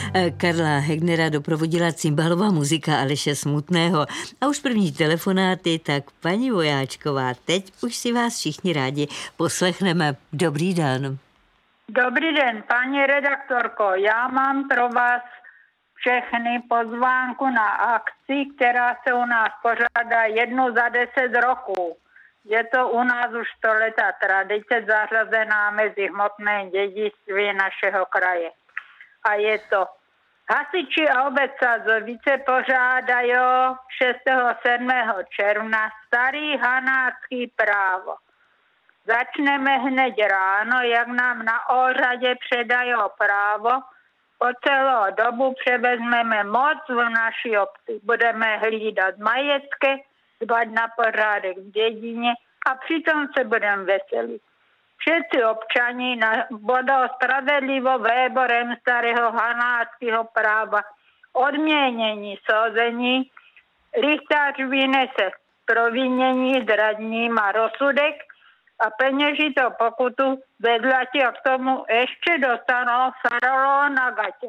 Karla Hegnera doprovodila cymbalová muzika Aleše Smutného. A už první telefonáty, tak paní Vojáčková, teď už si vás všichni rádi poslechneme. Dobrý den. Dobrý den, paní redaktorko. Já mám pro vás všechny pozvánku na akci, která se u nás pořádá jednou za 10 roků. Je to u nás už 100 letá tradice zařazená mezi hmotné dědictví našeho kraje. A je to hasiči a obec Sazovice pořádají 6. 7. června starý hanácký právo. Začneme hned ráno, jak nám na úřadě předají právo. Po celou dobu převezmeme moc v naší obci. Budeme hlídat majetky, dbát na pořádek v dědině a přitom se budeme veselit. Všetci občani budou spravedlivo véborem starého hanáckého práva odměnění souzení. Lichtář vynese provinění zradním a rozsudek a peněžitou pokutu vedľa a k tomu ještě dostanou farolo na gatě.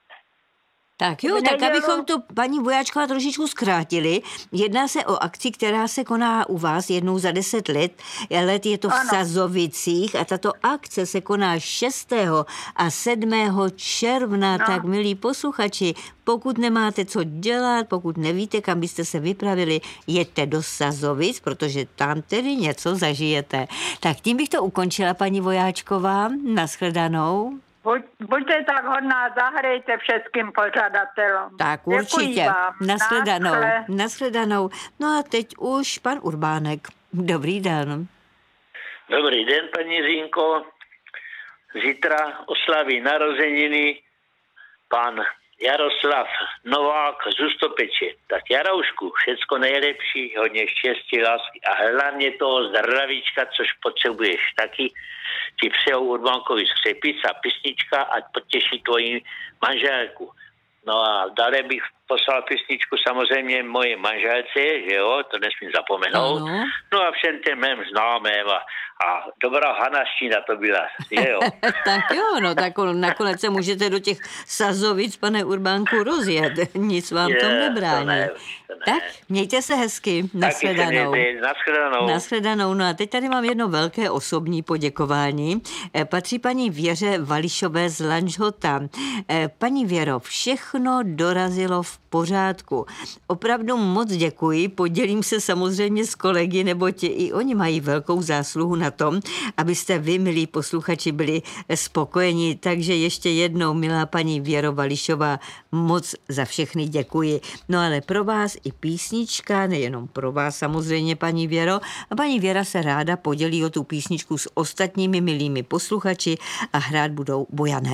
Tak jo, tak abychom to paní Vojáčková trošičku zkrátili. Jedná se o akci, která se koná u vás jednou za 10 let. Je to v Sazovicích a tato akce se koná 6. a 7. června. No. Tak, milí posluchači, pokud nemáte co dělat, pokud nevíte, kam byste se vypravili, jeďte do Sazovic, protože tam tedy něco zažijete. Tak tím bych to ukončila, paní Vojáčková. Nashledanou. Buďte tak hodná, zahrejte všetkým pořadatelům. Tak určitě. Nashledanou. No a teď už pan Urbánek. Dobrý den. Dobrý den, paní Zínko. Zítra oslaví narozeniny pan Jaroslav Novák z Ústopeče. Tak Jaroušku, všecko nejlepší, hodně štěstí, lásky a hlavně toho zdravíčka, což potřebuješ taky. Ti přejou Urbánkovi skřepic a písnička, ať potěší tvoji manželku. No a dále bych poslal písničku samozřejmě moje manželce, že jo, to nesmím zapomenout. Ano. No a všem těm mém známým a dobrá hanaština to byla, že jo. Tak jo, no tak nakonec se můžete do těch Sazovic, pane Urbánku, rozjet. Nic vám to nebrání. Tak, mějte se hezky. Nashledanou. Nashledanou. No a teď tady mám jedno velké osobní poděkování. Patří paní Věře Vališové z Lanžhota. Paní Věro, všechno dorazilo v pořádku. Opravdu moc děkuji. Podělím se samozřejmě s kolegy, neboť i oni mají velkou zásluhu na tom, abyste vy, milí posluchači, byli spokojeni. Takže ještě jednou, milá paní Věro Vališová, moc za všechny děkuji. No ale pro vás i písnička, nejenom pro vás samozřejmě, paní Věro. A paní Věra se ráda podělí o tu písničku s ostatními milými posluchači a hrát budou Bojané